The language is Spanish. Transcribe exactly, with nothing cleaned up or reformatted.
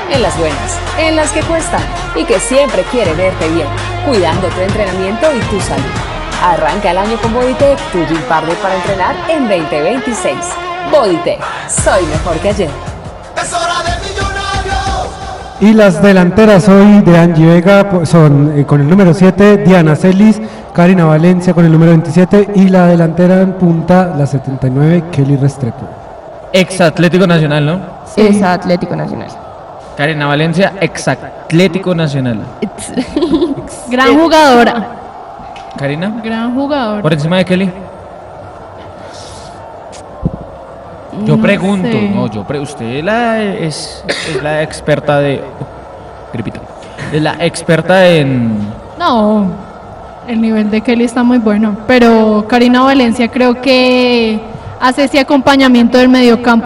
en las buenas, en las que cuestan y que siempre quiere verte bien, cuidando tu entrenamiento y tu salud. Arranca el año con Bodytech, tu gym partner para entrenar en veinte veintiséis. Bodytech, soy mejor que ayer. Es hora de Millonarios. Y las delanteras hoy de Angie Vega son eh, con el número siete, Diana Celis, Karina Valencia con el número veintisiete y la delantera en punta, la setenta y nueve, Kelly Restrepo. Ex Atlético Nacional, ¿no? Sí. Es Atlético Nacional. Karina Valencia, ex Atlético Nacional. Gran jugadora. Karina, Gran jugadora. por encima de Kelly. Yo No pregunto, sé. no, yo pre usted la es, es la experta de oh, gripita. Es la experta en No, el nivel de Kelly está muy bueno. Pero Karina Valencia creo que hace ese acompañamiento del mediocampo